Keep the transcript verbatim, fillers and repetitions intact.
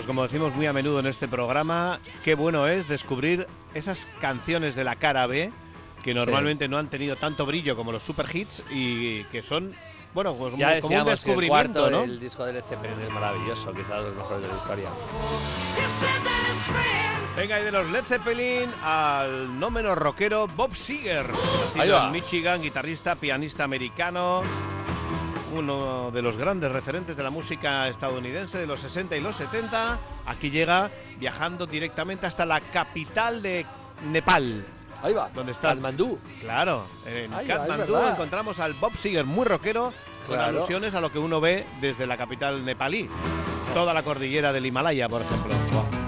Pues como decimos muy a menudo en este programa, qué bueno es descubrir esas canciones de la cara B que normalmente sí. no han tenido tanto brillo como los super hits y que son, bueno, pues ya como un descubrimiento, el ¿no? El disco del Led Zeppelin es maravilloso, quizás de los mejores de la historia. Venga, y de los Led Zeppelin al no menos rockero Bob Seger, nacido en Michigan, guitarrista, pianista americano, uno de los grandes referentes de la música estadounidense de los sesenta y los setenta. Aquí llega viajando directamente hasta la capital de Nepal. Ahí va, donde está Katmandú. Claro, en Ahí Katmandú va, encontramos al Bob Seger muy rockero, con claro. alusiones a lo que uno ve desde la capital nepalí. Toda la cordillera del Himalaya, por ejemplo.